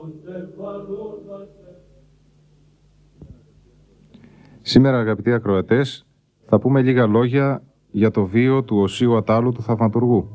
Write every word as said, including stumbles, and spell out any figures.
Σήμερα, αγαπητοί ακροατές, θα πούμε λίγα λόγια για το βίο του Οσίου Ατάλου του Θαυματουργού.